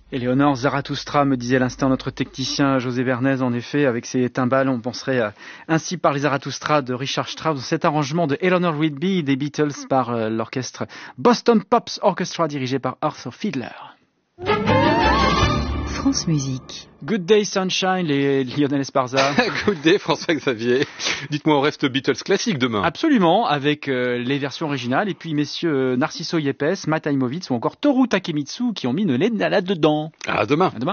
Éléonore Zarathustra, me disait à l'instant notre technicien José Bernays, en effet, avec ses timbales, on penserait ainsi par les Zarathustra de Richard Strauss, cet arrangement de Eleanor Rigby des Beatles par l'orchestre Boston Pops Orchestra dirigé par Arthur Fiedler. France Musique. Good Day Sunshine, les Lionel Esparza. Good Day François-Xavier. Dites-moi, on reste Beatles classique demain. Absolument, avec les versions originales et puis messieurs Narciso Yepes, Matt Heimovitz ou encore Toru Takemitsu qui ont mis une laine là-dedans. À demain. À demain.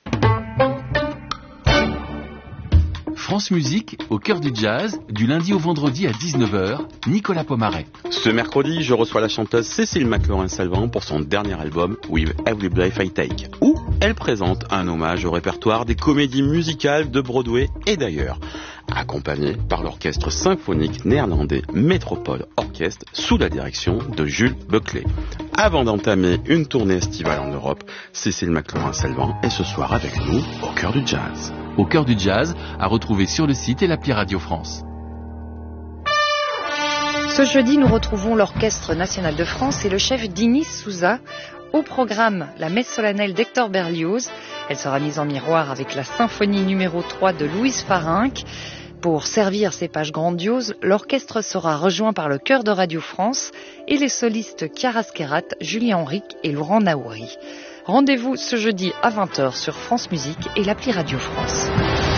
France Musique, au cœur du jazz, du lundi au vendredi à 19h, Nicolas Pomaret. Ce mercredi, je reçois la chanteuse Cécile McLaurin-Salvant pour son dernier album With Every Breath I Take, où elle présente un hommage au répertoire des comédies musicales de Broadway et d'ailleurs, accompagnée par l'orchestre symphonique néerlandais Metropole Orchestre sous la direction de Jules Buckley. Avant d'entamer une tournée estivale en Europe, Cécile McLaurin-Salvant est ce soir avec nous au cœur du jazz. Au cœur du jazz, à retrouver sur le site et l'appli Radio France. Ce jeudi, nous retrouvons l'Orchestre National de France et le chef Dinis Souza. Au programme, la messe solennelle d'Hector Berlioz. Elle sera mise en miroir avec la symphonie numéro 3 de Louise Farinck. Pour servir ces pages grandioses, l'orchestre sera rejoint par le chœur de Radio France et les solistes Chiara Skerat, Julien Henrique et Laurent Naouri. Rendez-vous ce jeudi à 20h sur France Musique et l'appli Radio France.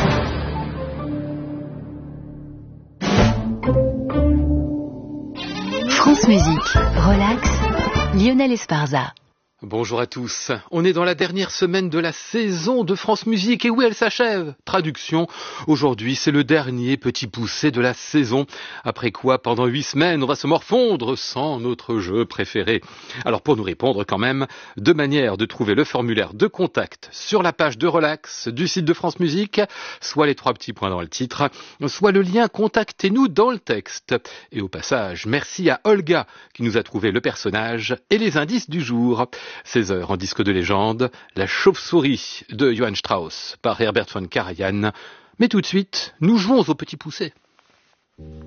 France Musique, relax, Lionel Esparza. Bonjour à tous. On est dans la dernière semaine de la saison de France Musique et oui, elle s'achève. Traduction, aujourd'hui c'est le dernier petit poussé de la saison. Après quoi, pendant 8 semaines, on va se morfondre sans notre jeu préféré. Alors pour nous répondre quand même, 2 manières de trouver le formulaire de contact sur la page de relax du site de France Musique, soit les 3 petits points dans le titre, soit le lien contactez-nous dans le texte. Et au passage, merci à Olga qui nous a trouvé le personnage et les indices du jour. 16h en disque de légende, La chauve-souris de Johann Strauss par Herbert von Karajan. Mais tout de suite, nous jouons au petit poussé.